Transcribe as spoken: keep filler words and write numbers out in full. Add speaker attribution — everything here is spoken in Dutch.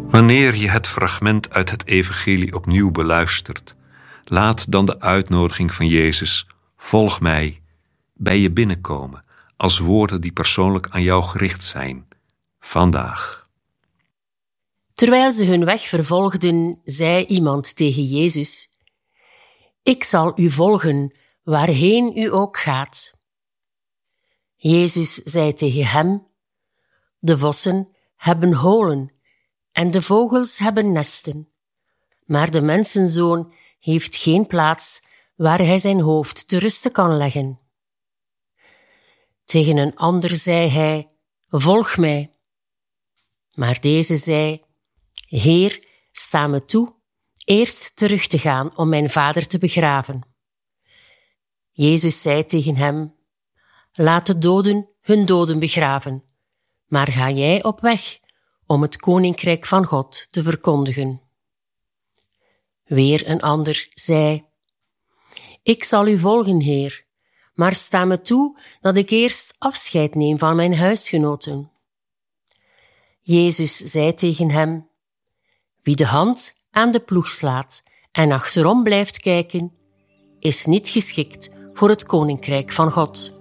Speaker 1: Wanneer je het fragment uit het evangelie opnieuw beluistert, laat dan de uitnodiging van Jezus, volg mij, bij je binnenkomen als woorden die persoonlijk aan jou gericht zijn, vandaag.
Speaker 2: Terwijl ze hun weg vervolgden, zei iemand tegen Jezus: Ik zal u volgen, waarheen u ook gaat. Jezus zei tegen hem: De vossen hebben holen en de vogels hebben nesten, maar de mensenzoon heeft geen plaats waar hij zijn hoofd te rusten kan leggen. Tegen een ander zei hij: Volg mij. Maar deze zei: Heer, sta me toe eerst terug te gaan om mijn vader te begraven. Jezus zei tegen hem: Laat de doden hun doden begraven, maar ga jij op weg om het koninkrijk van God te verkondigen. Weer een ander zei: Ik zal u volgen, Heer, maar sta me toe dat ik eerst afscheid neem van mijn huisgenoten. Jezus zei tegen hem: Wie de hand aan de ploeg slaat en achterom blijft kijken, is niet geschikt voor het koninkrijk van God.